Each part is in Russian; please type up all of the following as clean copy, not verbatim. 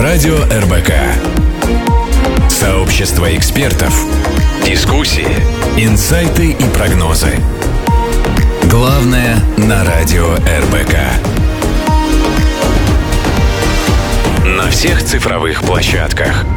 Радио РБК. Сообщество экспертов, дискуссии, инсайты и прогнозы. Главное на Радио РБК. На всех цифровых площадках.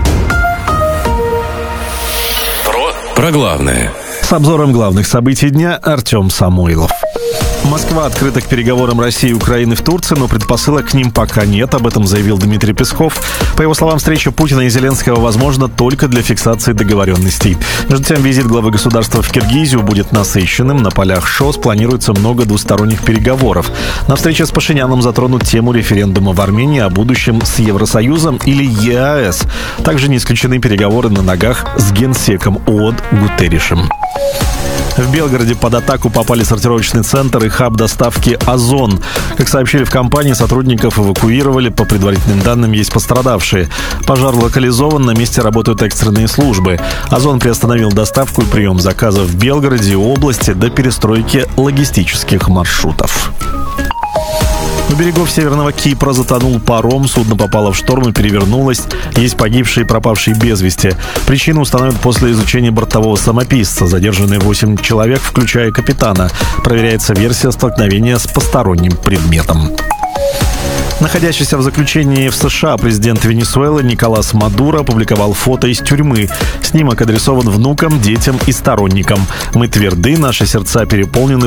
Про главное. С обзором главных событий дня Артем Самойлов. Москва открыта к переговорам России и Украины в Турции, но предпосылок к ним пока нет, об этом заявил Дмитрий Песков. По его словам, встреча Путина и Зеленского возможна только для фиксации договоренностей. Между тем, визит главы государства в Киргизию будет насыщенным. На полях ШОС планируется много двусторонних переговоров. На встрече с Пашиняном затронут тему референдума в Армении о будущем с Евросоюзом или ЕАЭС. Также не исключены переговоры на ногах с генсеком ООН Гутерришем. В Белгороде под атаку попали сортировочный центр и хаб доставки «Озон». Как сообщили в компании, сотрудников эвакуировали. По предварительным данным, есть пострадавшие. Пожар локализован, на месте работают экстренные службы. «Озон» приостановил доставку и прием заказов в Белгороде и области до перестройки логистических маршрутов. У берегов Северного Кипра затонул паром, судно попало в шторм и перевернулось. Есть погибшие и пропавшие без вести. Причину установят после изучения бортового самописца. Задержаны 8 человек, включая капитана. Проверяется версия столкновения с посторонним предметом. Находящийся в заключении в США президент Венесуэлы Николас Мадуро опубликовал фото из тюрьмы. Снимок адресован внукам, детям и сторонникам. «Мы тверды, наши сердца переполнены